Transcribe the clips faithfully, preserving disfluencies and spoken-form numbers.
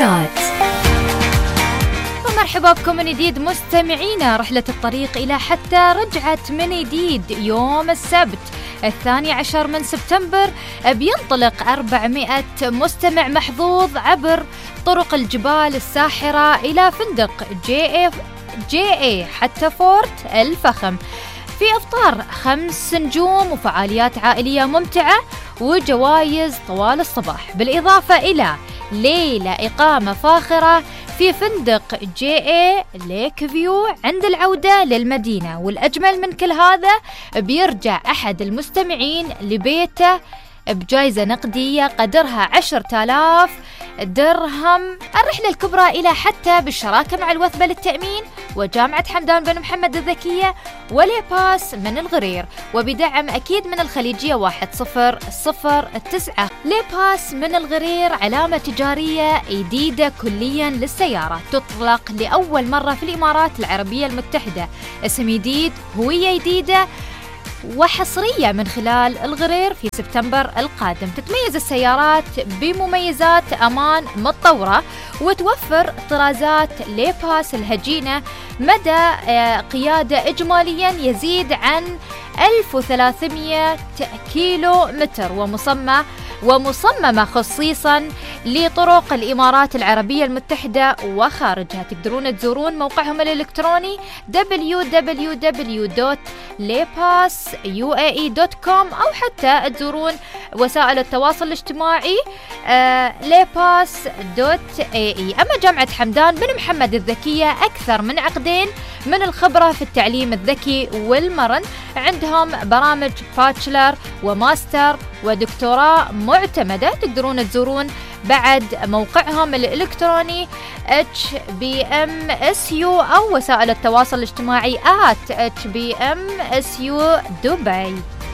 الإمارات. مرحبا بكم من جديد مستمعينا. رحلة الطريق إلى حتى رجعت من جديد يوم السبت الثاني عشر من سبتمبر. بينطلق أربعمائة مستمع محظوظ عبر طرق الجبال الساحرة إلى فندق جي اي جي اي حتى فورت الفخم في إفطار خمس نجوم وفعاليات عائلية ممتعة وجوائز طوال الصباح، بالإضافة إلى ليلة إقامة فاخرة في فندق جي اي ليك فيو عند العودة للمدينة. والأجمل من كل هذا بيرجع أحد المستمعين لبيته بجائزة نقدية قدرها عشرة آلاف درهم. الرحلة الكبرى إلى حتى بالشراكة مع الوثبة للتأمين وجامعة حمدان بن محمد الذكية ولي باس من الغرير، وبدعم أكيد من الخليجية واحد صفر صفر تسعة. لي باس من الغرير علامة تجارية جديدة كليا للسيارة، تطلق لأول مرة في الإمارات العربية المتحدة. اسم جديد، هوية جديدة وحصرية من خلال الغرير في سبتمبر القادم. تتميز السيارات بمميزات أمان متطورة وتوفر طرازات لي باس الهجينة مدى قيادة إجماليا يزيد عن ألف وثلاثمائة كيلو متر، ومصممة ومصممة خصيصا لطرق الإمارات العربية المتحدة وخارجها. تقدرون تزورون موقعهم الإلكتروني دبليو دبليو دبليو دوت ليباس يو إيه إي دوت كوم أو حتى تزورون وسائل التواصل الاجتماعي ليباس دوت إيه إي. أما جامعة حمدان بن محمد الذكية أكثر من عقدين من الخبرة في التعليم الذكي والمرن، عندهم برامج باتشلر وماستر ودكتوراه معتمدة. تقدرون تزورون بعد موقعهم الإلكتروني إتش بي إم إس يو أو وسائل التواصل الاجتماعي آت إتش بي إم إس يو دبي.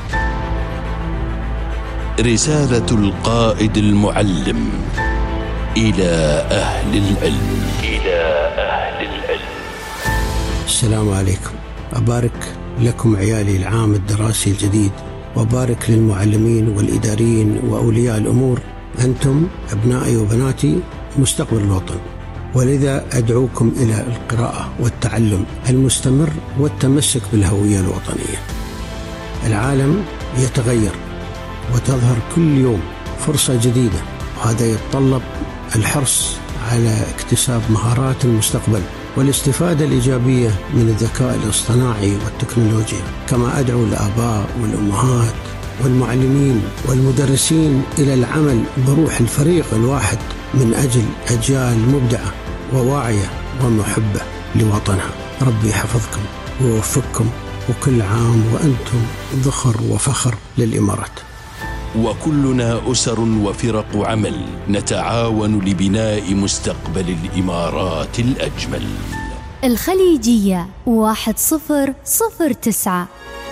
رسالة القائد المعلم إلى أهل العلم. إلى أهل العلم. السلام عليكم. أبارك لكم عيالي العام الدراسي الجديد، وبارك للمعلمين والإداريين وأولياء الأمور. أنتم أبنائي وبناتي مستقبل الوطن، ولذا أدعوكم إلى القراءة والتعلم المستمر والتمسك بالهوية الوطنية. العالم يتغير وتظهر كل يوم فرصة جديدة، وهذا يتطلب الحرص على اكتساب مهارات المستقبل والاستفادة الإيجابية من الذكاء الاصطناعي والتكنولوجيا. كما أدعو الآباء والأمهات والمعلمين والمدرسين إلى العمل بروح الفريق الواحد من أجل أجيال مبدعة وواعية ومحبة لوطنها. ربي يحفظكم ويوفقكم، وكل عام وأنتم ذخر وفخر للإمارات. وكلنا أسر وفرق عمل نتعاون لبناء مستقبل الإمارات الأجمل. الخليجية واحد صفر صفر تسعة.